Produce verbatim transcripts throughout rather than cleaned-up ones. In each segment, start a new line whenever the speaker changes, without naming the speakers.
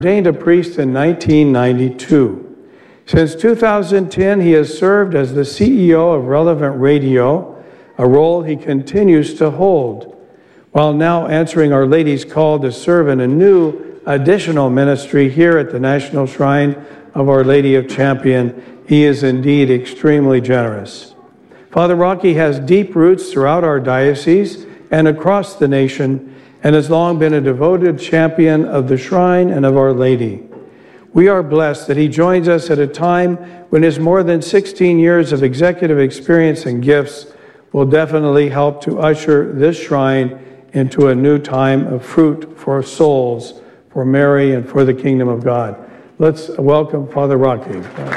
Ordained a priest in nineteen ninety-two. Since two thousand ten, he has served as the C E O of Relevant Radio, a role he continues to hold, while now answering Our Lady's call to serve in a new additional ministry here at the National Shrine of Our Lady of Champion. He is indeed extremely generous. Father Rocky has deep roots throughout our diocese and across the nation, and has long been a devoted champion of the Shrine and of Our Lady. We are blessed that he joins us at a time when his more than sixteen years of executive experience and gifts will definitely help to usher this shrine into a new time of fruit for souls, for Mary, and for the kingdom of God. Let's welcome Father Rocky.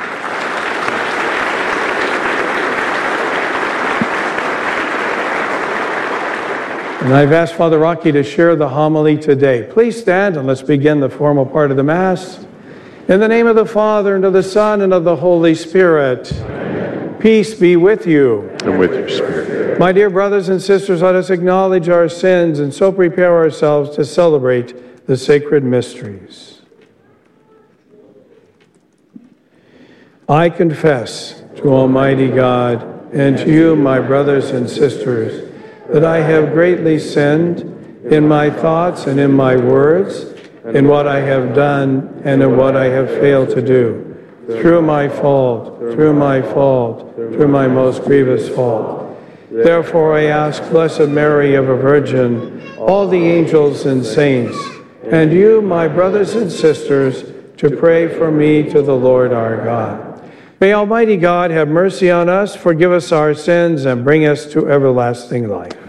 And I've asked Father Rocky to share the homily today. Please stand and let's begin the formal part of the Mass. In the name of the Father, and of the Son, and of the Holy Spirit. Amen. Peace be with you.
And with your spirit.
My dear brothers and sisters, let us acknowledge our sins and so prepare ourselves to celebrate the sacred mysteries. I confess to Almighty God and to you, my brothers and sisters, that I have greatly sinned in my thoughts and in my words, in what I have done and in what I have failed to do, through my fault, through my fault, through my most grievous fault. Therefore I ask Blessed Mary, ever Virgin, all the angels and saints, and you, my brothers and sisters, to pray for me to the Lord our God. May Almighty God have mercy on us, forgive us our sins, and bring us to everlasting life.